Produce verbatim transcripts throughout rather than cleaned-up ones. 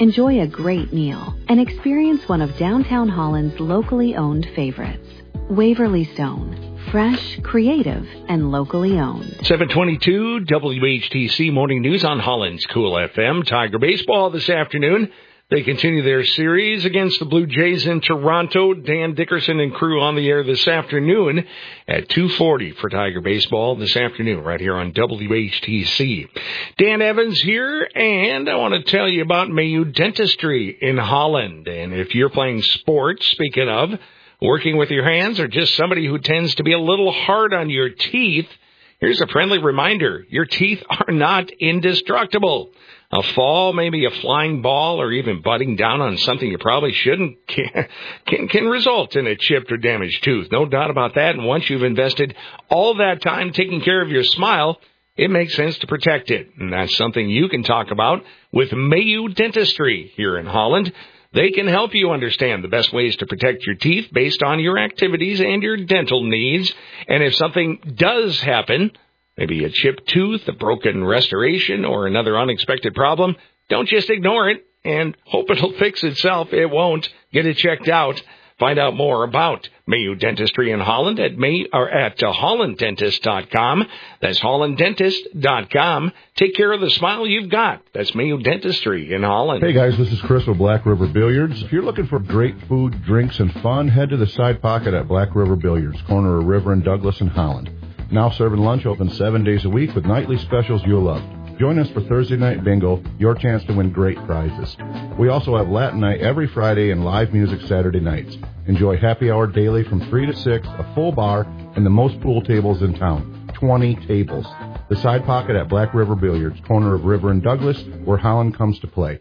Enjoy a great meal and experience one of downtown Holland's locally owned favorites. Waverly Stone. Fresh, creative, and locally owned. seven twenty-two W H T C Morning News on Holland's Cool F M. Tiger baseball this afternoon. They continue their series against the Blue Jays in Toronto. Dan Dickerson and crew on the air this afternoon at two forty for Tiger baseball this afternoon right here on W H T C. Dan Evans here, and I want to tell you about Mayu Dentistry in Holland. And if you're playing sports, speaking of, working with your hands, or just somebody who tends to be a little hard on your teeth, here's a friendly reminder. Your teeth are not indestructible. A fall, maybe a flying ball, or even butting down on something you probably shouldn't can, can, can result in a chipped or damaged tooth. No doubt about that. And once you've invested all that time taking care of your smile, it makes sense to protect it. And that's something you can talk about with Mayu Dentistry here in Holland. They can help you understand the best ways to protect your teeth based on your activities and your dental needs. And if something does happen, maybe a chipped tooth, a broken restoration, or another unexpected problem, don't just ignore it and hope it'll fix itself. It won't. Get it checked out. Find out more about Mayu Dentistry in Holland at May or at uh, holland dentist dot com. That's holland dentist dot com. Take care of the smile you've got. That's Mayu Dentistry in Holland. Hey guys, this is Chris with Black River Billiards. If you're looking for great food, drinks, and fun, head to the Side Pocket at Black River Billiards, corner of River and Douglas in Holland. Now serving lunch, open seven days a week with nightly specials you'll love. Join us for Thursday Night Bingo, your chance to win great prizes. We also have Latin Night every Friday and live music Saturday nights. Enjoy happy hour daily from three to six, a full bar, and the most pool tables in town. twenty tables. The Side Pocket at Black River Billiards, corner of River and Douglas, where Holland comes to play.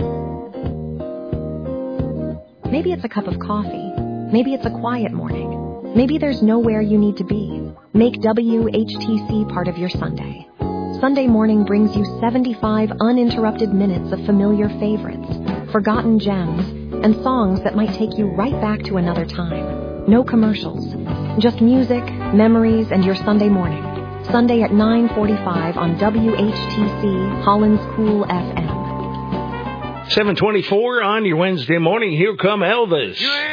Maybe it's a cup of coffee. Maybe it's a quiet morning. Maybe there's nowhere you need to be. Make W H T C part of your Sunday. Sunday morning brings you seventy-five uninterrupted minutes of familiar favorites, forgotten gems, and songs that might take you right back to another time. No commercials. Just music, memories, and your Sunday morning. Sunday at nine forty-five on W H T C, Holland's Cool F M. seven twenty-four on your Wednesday morning. Here come Elvis.